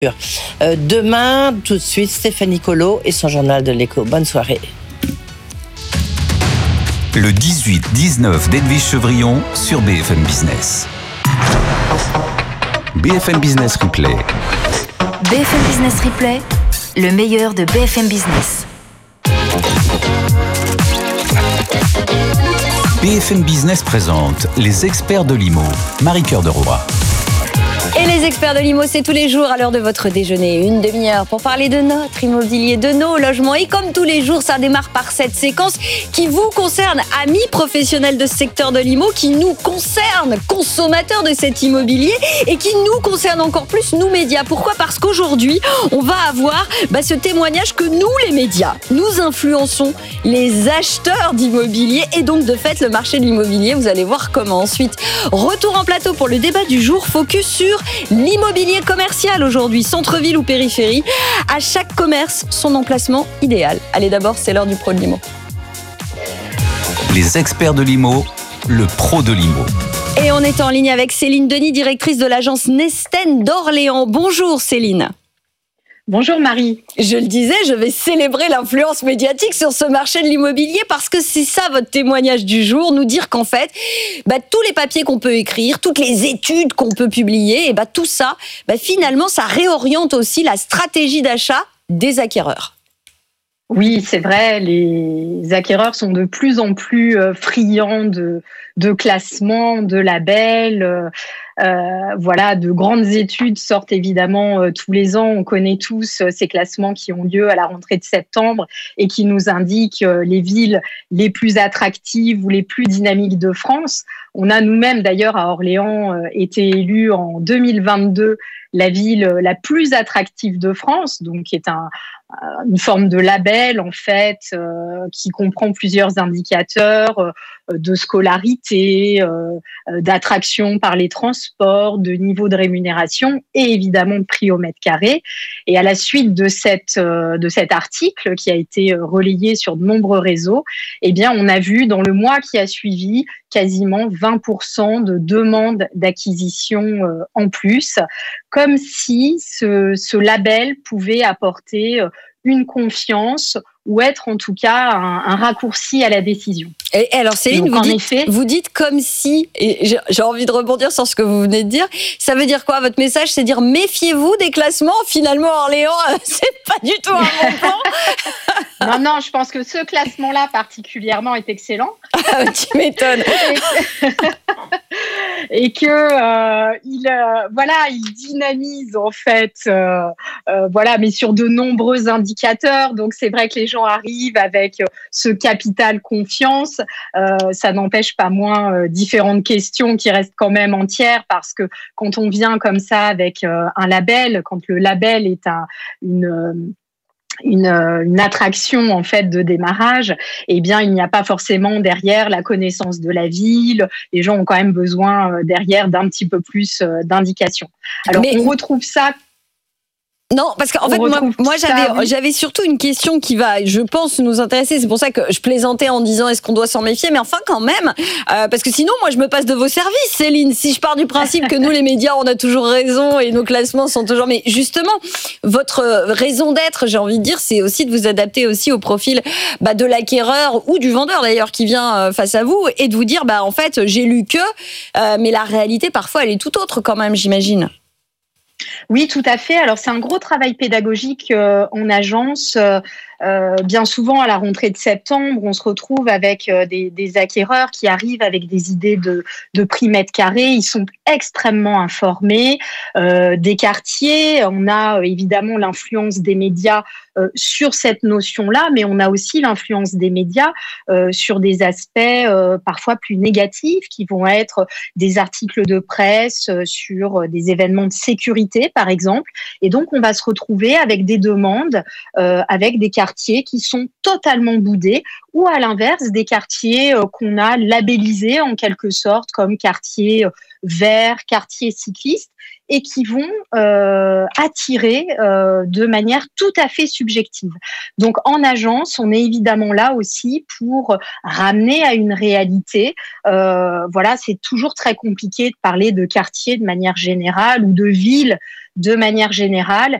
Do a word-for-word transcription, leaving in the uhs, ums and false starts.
Euh, demain, tout de suite, Stéphanie Colo et son journal de l'écho. Bonne soirée. Le dix-huit dix-neuf d'Edwige Chevrillon sur B F M Business. B F M Business Replay. B F M Business Replay, le meilleur de B F M Business. B F M Business présente les experts de l'I M O. Marie-Cœur de Roy. Et les experts de l'I M O, c'est tous les jours à l'heure de votre déjeuner. Une demi-heure pour parler de notre immobilier, de nos logements. Et comme tous les jours, ça démarre par cette séquence qui vous concerne, amis professionnels de ce secteur de l'I M O, qui nous concerne, consommateurs de cet immobilier, et qui nous concerne encore plus, nous médias. Pourquoi ? Parce qu'aujourd'hui, on va avoir bah, ce témoignage que nous, les médias, nous influençons les acheteurs d'immobilier et donc de fait le marché de l'immobilier. Vous allez voir comment. Ensuite, retour en plateau pour le débat du jour, focus sur l'immobilier commercial aujourd'hui, centre-ville ou périphérie. À chaque commerce, son emplacement idéal. Allez, d'abord, c'est l'heure du pro de l'I M O. Les experts de l'I M O, le pro de l'I M O. Et on est en ligne avec Céline Denis, directrice de l'agence Nesten d'Orléans. Bonjour Céline. Bonjour Marie. Je le disais, je vais célébrer l'influence médiatique sur ce marché de l'immobilier parce que c'est ça votre témoignage du jour, nous dire qu'en fait, bah, tous les papiers qu'on peut écrire, toutes les études qu'on peut publier, et bah, tout ça, bah, finalement, ça réoriente aussi la stratégie d'achat des acquéreurs. Oui, c'est vrai, les acquéreurs sont de plus en plus friands de, de classements, de labels. Euh, euh, voilà, de grandes études sortent évidemment euh, tous les ans. On connaît tous euh, ces classements qui ont lieu à la rentrée de septembre et qui nous indiquent euh, les villes les plus attractives ou les plus dynamiques de France. On a nous-mêmes d'ailleurs à Orléans euh, été élus en deux mille vingt-deux la ville la plus attractive de France, donc qui est un, une forme de label en fait euh, qui comprend plusieurs indicateurs euh, de scolarité, euh, d'attraction par les transports, de niveau de rémunération et évidemment de prix au mètre carré. Et à la suite de cette euh, de cet article qui a été relayé sur de nombreux réseaux, eh bien on a vu dans le mois qui a suivi quasiment vingt pour cent de demandes d'acquisition euh, en plus, comme si ce, ce label pouvait apporter une confiance ou être en tout cas un, un raccourci à la décision. Et alors Céline, donc, vous, dites, effet, vous dites comme si, et j'ai, j'ai envie de rebondir sur ce que vous venez de dire, ça veut dire quoi votre message ? C'est dire méfiez-vous des classements, finalement Orléans, c'est pas du tout un bon plan. Non, non, je pense que ce classement-là particulièrement est excellent. Ah, tu m'étonnes. Et que euh, il euh, voilà il dynamise en fait euh, euh, voilà mais sur de nombreux indicateurs, donc c'est vrai que les gens arrivent avec ce capital confiance, euh, ça n'empêche pas moins euh, différentes questions qui restent quand même entières, parce que quand on vient comme ça avec euh, un label, quand le label est un une euh, Une, une attraction en fait de démarrage, eh bien il n'y a pas forcément derrière la connaissance de la ville. Les gens ont quand même besoin euh, derrière d'un petit peu plus euh, d'indications. Alors Mais... on retrouve ça. Non, parce qu'en fait, moi, moi j'avais, ça, oui. j'avais surtout une question qui va, je pense, nous intéresser. C'est pour ça que je plaisantais en disant est-ce qu'on doit s'en méfier, mais enfin quand même, euh, parce que sinon, moi, je me passe de vos services, Céline. Si je pars du principe que nous, les médias, on a toujours raison et nos classements sont toujours, mais justement, votre raison d'être, j'ai envie de dire, c'est aussi de vous adapter aussi au profil bah, de l'acquéreur ou du vendeur d'ailleurs qui vient face à vous et de vous dire, bah en fait, j'ai lu que, euh, mais la réalité parfois, elle est tout autre quand même, j'imagine. Oui, tout à fait. Alors, c'est un gros travail pédagogique euh, en agence. Euh, euh, bien souvent, à la rentrée de septembre, on se retrouve avec euh, des, des acquéreurs qui arrivent avec des idées de, de prix mètre carré. Ils sont extrêmement informés euh, des quartiers. On a euh, évidemment l'influence des médias euh, sur cette notion-là, mais on a aussi l'influence des médias euh, sur des aspects euh, parfois plus négatifs, qui vont être des articles de presse euh, sur des événements de sécurité, par exemple. Et donc, on va se retrouver avec des demandes, euh, avec des quartiers quartiers qui sont totalement boudés ou à l'inverse des quartiers euh, qu'on a labellisés en quelque sorte comme quartiers verts, quartiers cyclistes et qui vont euh, attirer euh, de manière tout à fait subjective. Donc en agence, on est évidemment là aussi pour ramener à une réalité. Euh, voilà, c'est toujours très compliqué de parler de quartier de manière générale ou de ville de manière générale.